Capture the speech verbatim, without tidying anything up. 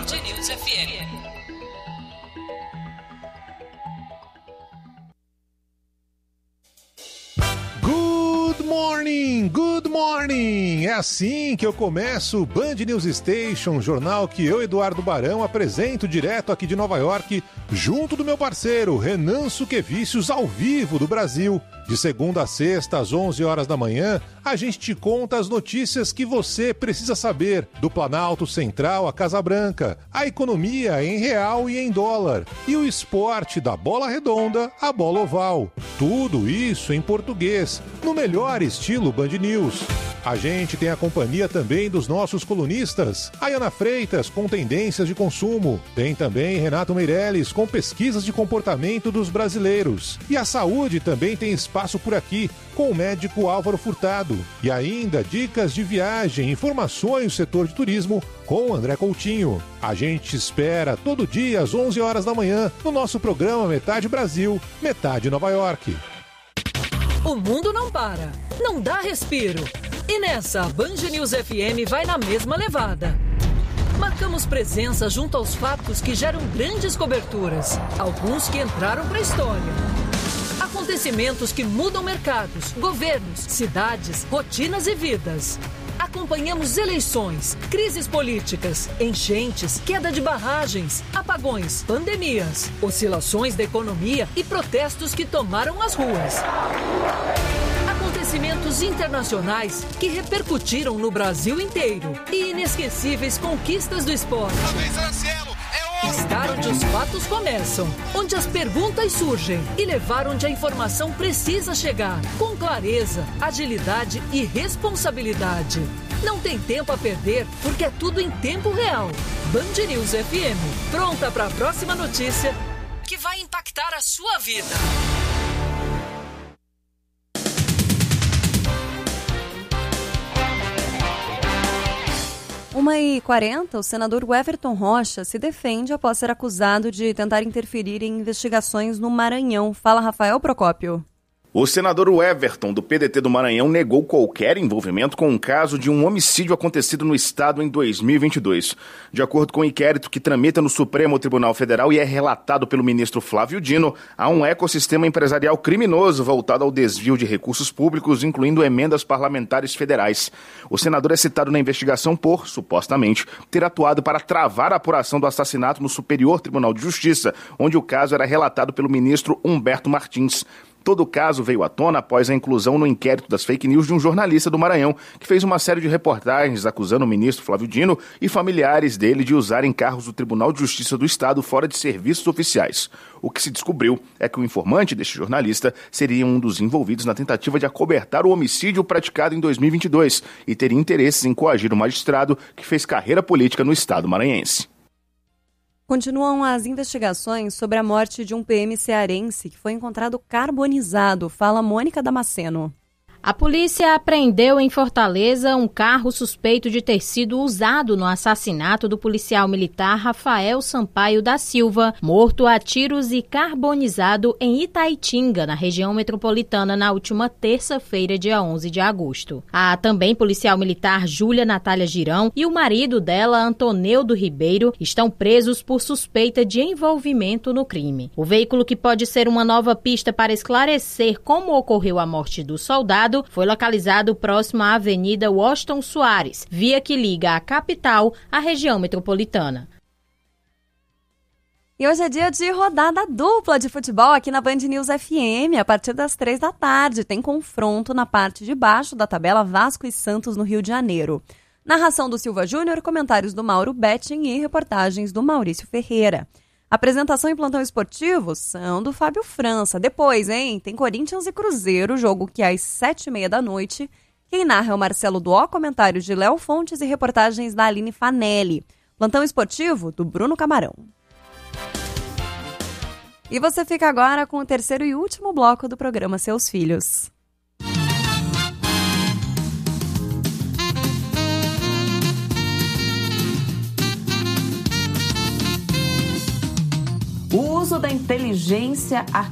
News F M. Good morning, good morning! É assim que eu começo o Band News Station, jornal que eu, Eduardo Barão, apresento direto aqui de Nova York, junto do meu parceiro Renan Suquevicius, ao vivo do Brasil. De segunda a sexta, às onze horas da manhã, a gente te conta as notícias que você precisa saber do Planalto Central à Casa Branca, a economia em real e em dólar, e o esporte da bola redonda à bola oval. Tudo isso em português, no melhor estilo Band News. A gente tem a companhia também dos nossos colunistas, Ayana Freitas com tendências de consumo, tem também Renato Meirelles com pesquisas de comportamento dos brasileiros. E a saúde também tem espaço por aqui, com o médico Álvaro Furtado. E ainda dicas de viagem, informações do setor de turismo com André Coutinho. A gente espera todo dia às onze horas da manhã no nosso programa Metade Brasil, Metade Nova York. O mundo não para, não dá respiro. E nessa, a Band News F M vai na mesma levada. Marcamos presença junto aos fatos que geram grandes coberturas, alguns que entraram para a história. Acontecimentos que mudam mercados, governos, cidades, rotinas e vidas. Acompanhamos eleições, crises políticas, enchentes, queda de barragens, apagões, pandemias, oscilações da economia e protestos que tomaram as ruas. Acontecimentos internacionais que repercutiram no Brasil inteiro e inesquecíveis conquistas do esporte. Estar onde os fatos começam, onde as perguntas surgem e levar onde a informação precisa chegar, com clareza, agilidade e responsabilidade. Não tem tempo a perder, porque é tudo em tempo real. Band News F M, pronta para a próxima notícia que vai impactar a sua vida. uma e quarenta, o senador Everton Rocha se defende após ser acusado de tentar interferir em investigações no Maranhão. Fala, Rafael Procópio. O senador Everton, do P D T do Maranhão, negou qualquer envolvimento com o caso de um homicídio acontecido no estado em dois mil e vinte e dois. De acordo com o inquérito que tramita no Supremo Tribunal Federal e é relatado pelo ministro Flávio Dino, há um ecossistema empresarial criminoso voltado ao desvio de recursos públicos, incluindo emendas parlamentares federais. O senador é citado na investigação por, supostamente, ter atuado para travar a apuração do assassinato no Superior Tribunal de Justiça, onde o caso era relatado pelo ministro Humberto Martins. Todo o caso veio à tona após a inclusão no inquérito das fake news de um jornalista do Maranhão, que fez uma série de reportagens acusando o ministro Flávio Dino e familiares dele de usarem carros do Tribunal de Justiça do Estado fora de serviços oficiais. O que se descobriu é que o informante deste jornalista seria um dos envolvidos na tentativa de acobertar o homicídio praticado em dois mil e vinte e dois e teria interesses em coagir o magistrado que fez carreira política no estado maranhense. Continuam as investigações sobre a morte de um P M cearense que foi encontrado carbonizado. Fala Mônica Damasceno. A polícia apreendeu em Fortaleza um carro suspeito de ter sido usado no assassinato do policial militar Rafael Sampaio da Silva, morto a tiros e carbonizado em Itaitinga, na região metropolitana, na última terça-feira, dia onze de agosto. A também policial militar Júlia Natália Girão e o marido dela, Antoneudo Ribeiro, estão presos por suspeita de envolvimento no crime. O veículo, que pode ser uma nova pista para esclarecer como ocorreu a morte do soldado, foi localizado próximo à Avenida Washington Soares, via que liga a capital à região metropolitana. E hoje é dia de rodada dupla de futebol aqui na Band News F M. A partir das três da tarde tem confronto na parte de baixo da tabela Vasco e Santos no Rio de Janeiro. Narração do Silva Júnior, comentários do Mauro Betting e reportagens do Maurício Ferreira. Apresentação e plantão esportivo são do Fábio França. Depois, hein, tem Corinthians e Cruzeiro, jogo que é às sete e meia da noite. Quem narra é o Marcelo Duó, comentários de Léo Fontes e reportagens da Aline Fanelli. Plantão esportivo do Bruno Camarão. E você fica agora com o terceiro e último bloco do programa Seus Filhos. O uso da inteligência artificial